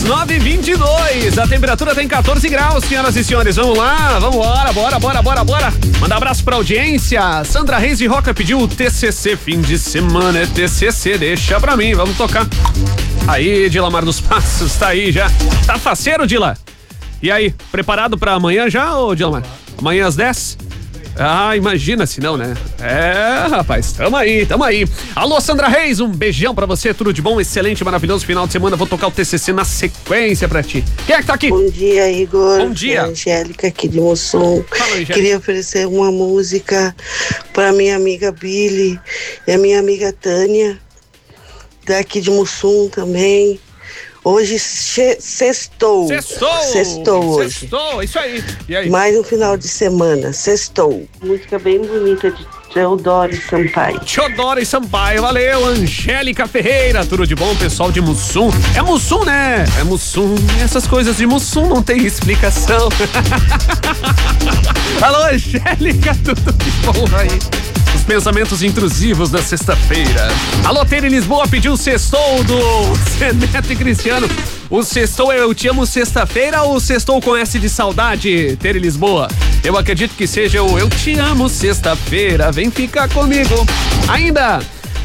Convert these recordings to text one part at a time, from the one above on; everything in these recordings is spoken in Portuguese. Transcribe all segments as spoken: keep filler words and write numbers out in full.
nove e vinte e dois. A temperatura tem quatorze graus, senhoras e senhores. Vamos lá, vamos embora, bora, bora, bora, bora. Manda um abraço pra audiência. Sandra Reis de Roca pediu o T C C. Fim de semana é T C C, deixa pra mim, vamos tocar. Aí, Dilamar dos Passos, tá aí já. Tá faceiro, Dila? E aí, preparado pra amanhã já, ô Dilamar? Amanhã às dez? Ah, imagina se não, né? É, rapaz, tamo aí, tamo aí. Alô, Sandra Reis, um beijão pra você, tudo de bom, excelente, maravilhoso final de semana. Vou tocar o T C C na sequência pra ti. Quem é que tá aqui? Bom dia, Igor. Bom dia. Angélica aqui de Mussum. Fala, Angélica. Queria oferecer uma música pra minha amiga Billy e a minha amiga Tânia, daqui de Mussum também. Hoje che- sextou. Sextou. Sextou hoje. Sextou, isso aí. E aí? Mais um final de semana. Sextou. Música bem bonita de Teodoro Sampaio. Teodoro e Sampaio, valeu. Angélica Ferreira, tudo de bom, pessoal de Mussum. É Mussum, né? É Mussum. Essas coisas de Mussum não tem explicação. Alô, Angélica, tudo de bom aí? Os pensamentos intrusivos da sexta-feira. Alô, Tere Lisboa pediu o sextou do Zeneto e Cristiano. O sextou é Eu Te Amo Sexta-feira ou o sextou com S de saudade, Tere Lisboa? Eu acredito que seja o Eu Te Amo Sexta-feira, vem ficar comigo. Ainda...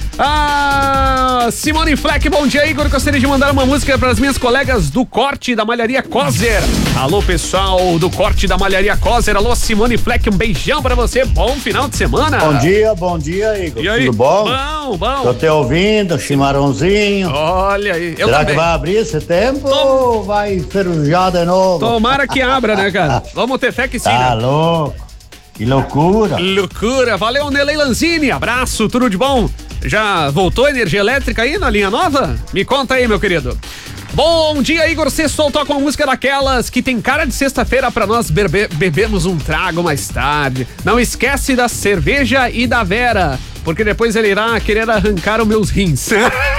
Ah, Simone Fleck, bom dia, Igor. Gostaria de mandar uma música para as minhas colegas do Corte da Malharia Coser. Alô, pessoal do Corte da Malharia Coser. Alô, Simone Fleck, um beijão para você. Bom final de semana. Bom dia, bom dia, Igor. E aí? Tudo bom? Bom, bom. Tô te ouvindo, chimarrãozinho. Olha aí. Eu Será também. que vai abrir esse tempo Tom... ou vai enferrujar de novo? Tomara que abra, né, cara? Vamos ter fé que sim. Tá né? louco. Que loucura. Loucura. Valeu, Nelei Lanzini. Abraço, tudo de bom. Já voltou a energia elétrica aí na linha nova? Me conta aí, meu querido. Bom dia, Igor. Sextou toca uma música daquelas que tem cara de sexta-feira pra nós bebe bebemos um trago mais tarde. Não esquece da cerveja e da Vera, porque depois ele irá querer arrancar os meus rins.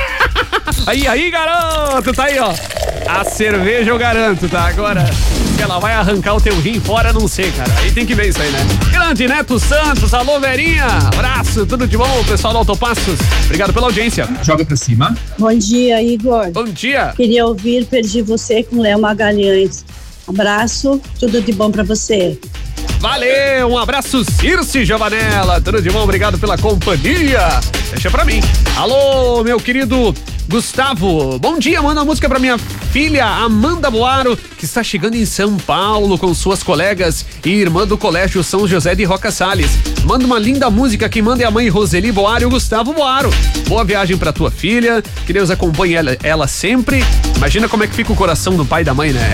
Aí, aí, garoto, tá aí, ó. A cerveja eu garanto, tá? Agora, se ela vai arrancar o teu rim fora, não sei, cara. Aí tem que ver isso aí, né? Grande Neto Santos, alô, Verinha. Abraço, tudo de bom, pessoal do Autopassos. Obrigado pela audiência. Joga pra cima. Bom dia, Igor. Bom dia. Queria ouvir Perdi Você com Léo Magalhães. Abraço, tudo de bom pra você. Valeu, um abraço, Circe Giovanella. Tudo de bom, obrigado pela companhia. Deixa pra mim. Alô, meu querido Gustavo, bom dia, manda uma música pra minha filha Amanda Boaro, que está chegando em São Paulo com suas colegas e irmã do Colégio São José de Roca Salles. Manda uma linda música, quem manda é a mãe Roseli Boaro e o Gustavo Boaro. Boa viagem pra tua filha, que Deus acompanhe ela, ela sempre. Imagina como é que fica o coração do pai e da mãe, né?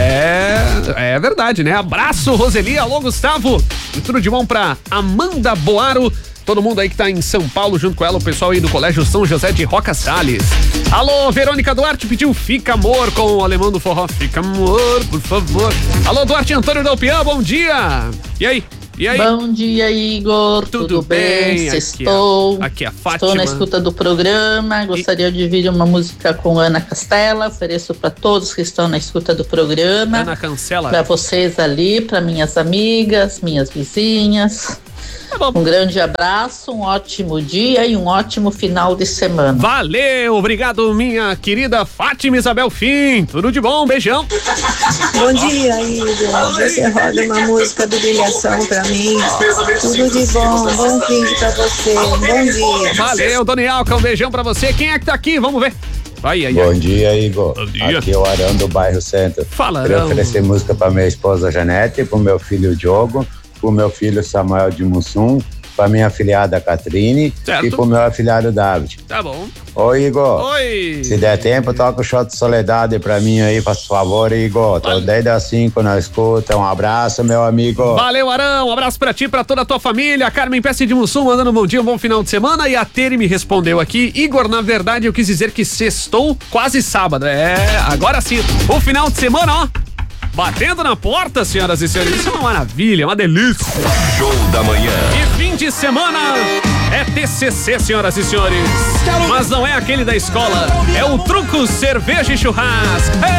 É, é verdade, né? Abraço, Roseli, alô, Gustavo. E tudo de bom pra Amanda Boaro. Todo mundo aí que tá em São Paulo junto com ela, o pessoal aí do Colégio São José de Roca Salles. Alô, Verônica Duarte pediu Fica Amor com o alemão do forró. Fica amor, por favor. Alô, Duarte Antônio Dalpian, bom dia. E aí? E aí? Bom dia, Igor. Tudo, Tudo bem? bem? Sextou. Aqui é a Fátima. Estou na escuta do programa. Gostaria e... de ouvir uma música com Ana Castela. Ofereço para todos que estão na escuta do programa. Ana Cancela. Para vocês ali, para minhas amigas, minhas vizinhas. Um grande abraço, um ótimo dia e um ótimo final de semana. Valeu, obrigado, minha querida Fátima Isabel Fim. Tudo de bom, beijão. Bom dia, Igor. Você roda uma música do Brilhação pra mim. Tudo de bom, bom fim pra você. Bom dia. Valeu, Dona Alca, um beijão pra você. Quem é que tá aqui? Vamos ver. Aí, aí, Bom aí. dia, Igor. Bom dia. Aqui é o Arão do bairro Centro. Fala, Queria Arão. oferecer música para minha esposa Janete, pro meu filho Diogo, pro meu filho Samuel de Mussum, pra minha afilhada Catrine Certo. e pro meu afilhado David. Tá bom. Oi, Igor. Oi. Se der tempo, toca o shot de Soledade pra mim aí, faz favor, Igor. Tô desde as cinco na escuta. Um abraço, meu amigo. Valeu, Arão. Um abraço pra ti, pra toda a tua família. A Carmen Pesce de Mussum mandando um bom dia, um bom final de semana. E a Tere me respondeu aqui. Igor, na verdade, eu quis dizer que sextou quase sábado. É, agora sim. O final de semana, ó. Batendo na porta, senhoras e senhores. Isso é uma maravilha, uma delícia. Show da manhã. E fim de semana é T C C, senhoras e senhores. Mas não é aquele da escola. É o Truco Cerveja e Churrasco.